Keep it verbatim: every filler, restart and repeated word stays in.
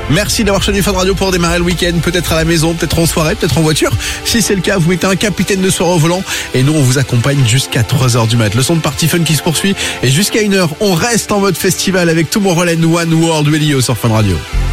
Merci d'avoir choisi Fun Radio pour démarrer le week-end, peut-être à la maison, peut-être en soirée, peut-être en voiture. Si c'est le cas, vous mettez un capitaine de soirée au volant et nous on vous accompagne jusqu'à trois heures du mat. Le son de Party Fun qui se poursuit et jusqu'à une heure, on reste en mode festival avec Tomorrowland One World Radio sur Fun Radio.